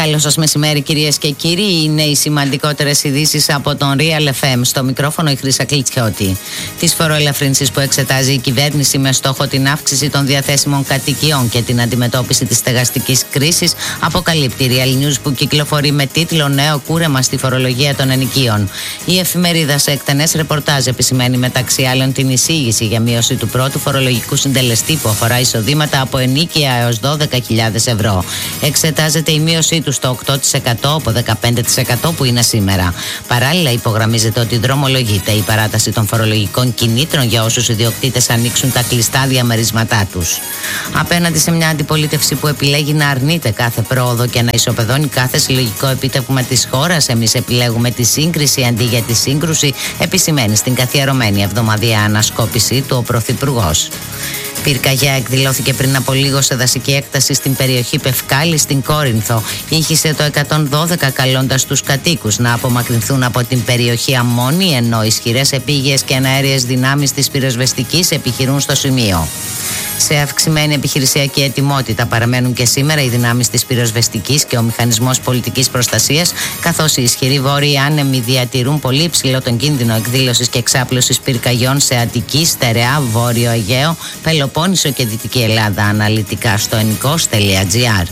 Καλό σας μεσημέρι, κυρίες και κύριοι. Είναι οι σημαντικότερες ειδήσεις από τον Real FM. Στο μικρόφωνο η Χρύσα Κλιτσιώτη. Τις φοροελαφρύνσεις που εξετάζει η κυβέρνηση με στόχο την αύξηση των διαθέσιμων κατοικιών και την αντιμετώπιση της στεγαστικής κρίσης, αποκαλύπτει η Real News, που κυκλοφορεί με τίτλο «Νέο κούρεμα στη φορολογία των ενοικίων». Η εφημερίδα σε εκτενές ρεπορτάζ επισημαίνει μεταξύ άλλων την εισήγηση για μείωση του πρώτου φορολογικού συντελεστή που αφορά εισοδήματα από ενίκεια έως 12.000 ευρώ. Εξετάζεται η μείωσή του στο 8% από 15% που είναι σήμερα. Παράλληλα, υπογραμμίζεται ότι δρομολογείται η παράταση των φορολογικών κινήτρων για όσους ιδιοκτήτες ανοίξουν τα κλειστά διαμερίσματά τους. Απέναντι σε μια αντιπολίτευση που επιλέγει να αρνείται κάθε πρόοδο και να ισοπεδώνει κάθε συλλογικό επίτευγμα της χώρας, εμείς επιλέγουμε τη σύγκριση αντί για τη σύγκρουση, επισημαίνει στην καθιερωμένη εβδομαδιαία ανασκόπηση του ο Πρωθυπουργός. Πυρκαγιά εκδηλώθηκε πριν από λίγο σε δασική έκταση στην περιοχή Πευκάλη στην Κόρινθο. Ήχησε το 112 καλώντας τους κατοίκους να απομακρυνθούν από την περιοχή Αμμόνη, ενώ ισχυρές επίγειες και εναέριες δυνάμεις της πυροσβεστικής επιχειρούν στο σημείο. Σε αυξημένη επιχειρησιακή ετοιμότητα παραμένουν και σήμερα οι δυνάμεις της πυροσβεστικής και ο μηχανισμός πολιτικής προστασίας, καθώς οι ισχυροί βόρειοι άνεμοι διατηρούν πολύ υψηλό τον κίνδυνο εκδήλωσης και εξάπλωσης πυρκαγιών σε Αττική, Στερεά, Βόρειο Αιγαίο, Πελοπόννησο και Δυτική Ελλάδα. Αναλυτικά στο ennikos.gr.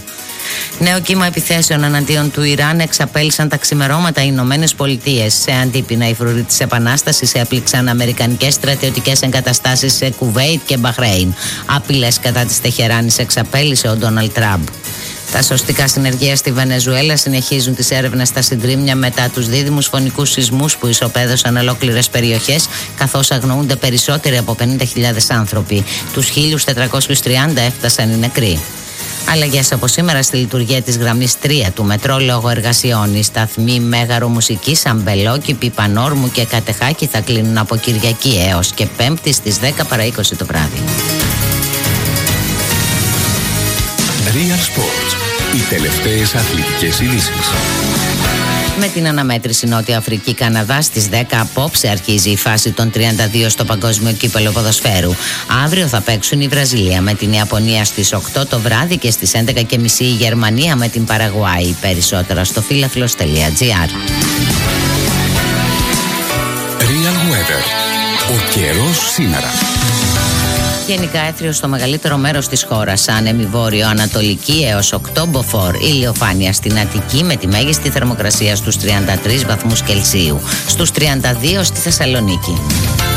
Νέο κύμα επιθέσεων εναντίον του Ιράν εξαπέλυσαν τα ξημερώματα οι Ηνωμένες Πολιτείες. Σε αντίπεινα, οι φρουροί της Επανάστασης έπληξαν αμερικανικές στρατιωτικές εγκαταστάσεις σε Κουβέιτ και Μπαχρέιν. Απειλές κατά της Τεχεράνης εξαπέλυσε ο Ντόναλντ Τραμπ. Τα σωστικά συνεργεία στη Βενεζουέλα συνεχίζουν τις έρευνες στα συντρίμμια μετά τους δίδυμους φωνικούς σεισμούς που ισοπαίδωσαν ολόκληρες περιοχές, καθώς αγνοούνται περισσότεροι από 50.000 άνθρωποι. Τους 1.430 έφτασαν οι νεκροί. Αλλαγές από σήμερα στη λειτουργία της γραμμής 3 του μετρό λόγω εργασιών. Οι σταθμοί Μέγαρο Μουσικής, Αμπελόκηπη, Πανόρμου και Κατεχάκη θα κλείνουν από Κυριακή έως και Πέμπτη στις 10 παρά 20 το βράδυ. Real Sports. Οι τελευταίες αθλητικές ειδήσεις. Με την αναμέτρηση Νότια Αφρική Καναδά στις 10 απόψε αρχίζει η φάση των 32 στο Παγκόσμιο Κύπελλο Ποδοσφαίρου. Αύριο θα παίξουν η Βραζιλία με την Ιαπωνία στις 8 το βράδυ και στις 11.30 η Γερμανία με την Παραγουάη. Περισσότερα στο φίλαθλος.gr. Real Weather. Ο καιρός σήμερα. Γενικά έθριο στο μεγαλύτερο μέρος της χώρας, άνεμη βόρειο-ανατολική έως 8 μποφόρ, ηλιοφάνεια στην Αττική με τη μέγιστη θερμοκρασία στους 33 βαθμούς Κελσίου, στους 32 στη Θεσσαλονίκη.